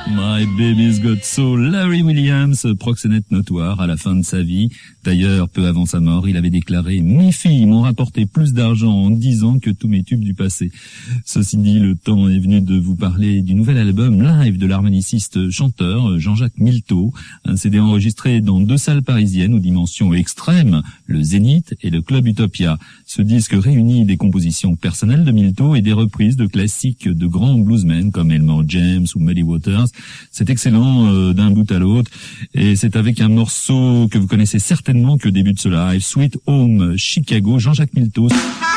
My Baby's Got Soul, Larry Williams, proxénète notoire à la fin de sa vie. D'ailleurs, peu avant sa mort, il avait déclaré « Mes filles m'ont rapporté plus d'argent en 10 ans que tous mes tubes du passé ». Ceci dit, le temps est venu de vous parler du nouvel album live de l'harmoniciste chanteur Jean-Jacques Milteau, un CD enregistré dans 2 salles parisiennes aux dimensions extrêmes, le Zénith et le Club Utopia. Ce disque réunit des compositions personnelles de Milteau et des reprises de classiques de grands bluesmen comme Elmore James ou Muddy Waters. C'est excellent d'un bout à l'autre et c'est avec un morceau que vous connaissez certainement que débute ce live, Sweet Home Chicago, Jean-Jacques Milteau.